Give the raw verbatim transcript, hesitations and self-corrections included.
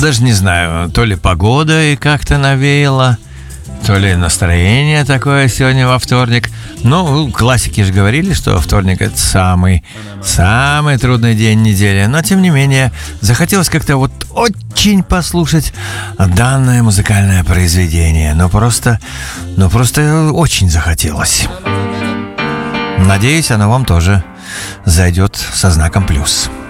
даже не знаю, то ли погода и как-то навеяла, то ли настроение такое сегодня во вторник. Ну, классики же говорили, что вторник — это самый, самый трудный день недели. Но, тем не менее, захотелось как-то вот очень послушать данное музыкальное произведение. Ну, просто, ну, просто очень захотелось. Надеюсь, оно вам тоже зайдет со знаком плюс.